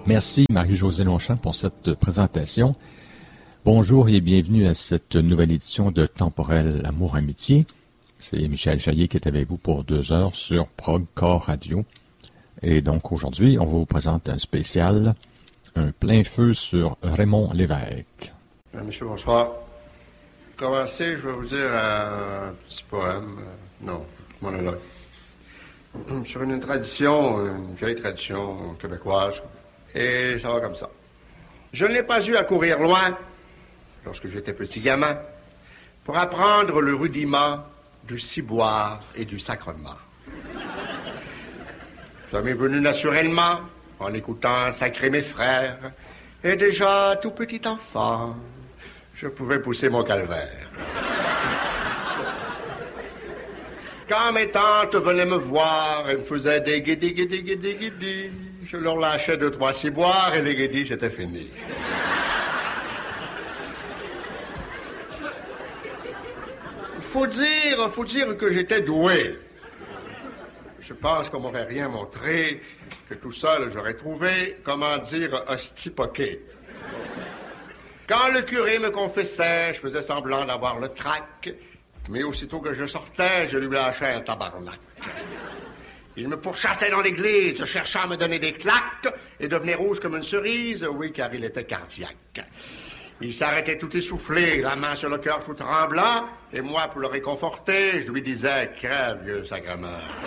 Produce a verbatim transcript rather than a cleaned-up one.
Merci Marie-Josée Longchamp pour cette présentation. Bonjour et bienvenue à cette nouvelle édition de Temporel Amour-Amitié. C'est Michel Chaillet qui est avec vous pour deux heures sur Prog-Core Radio. Et donc aujourd'hui, on vous présente un spécial, un plein feu sur Raymond Lévesque. Monsieur, bonsoir. Pour commencer, je vais vous dire un petit poème. Non, monologue. Sur une tradition, une vieille tradition québécoise. Et ça va comme ça. Je ne l'ai pas eu à courir loin, lorsque j'étais petit gamin, pour apprendre le rudiment du ciboire et du sacrement. Ça m'est venu naturellement, en écoutant sacrer mes frères, et déjà, tout petit enfant, je pouvais pousser mon calvaire. Quand mes tantes venaient me voir, elles me faisaient des guédis, guédis, guédis, guédis, je leur lâchais deux, trois ciboires et les guédis, c'était fini. Faut dire, faut dire que j'étais doué. Je pense qu'on m'aurait rien montré, que tout seul j'aurais trouvé, comment dire, hostie poqué. Quand le curé me confessait, je faisais semblant d'avoir le trac, mais aussitôt que je sortais, je lui lâchais un tabarnak. Il me pourchassait dans l'église, cherchant à me donner des claques, et devenait rouge comme une cerise, oui, car il était cardiaque. Il s'arrêtait tout essoufflé, la main sur le cœur tout tremblant, et moi, pour le réconforter, je lui disais « Crève, vieux sacrement ».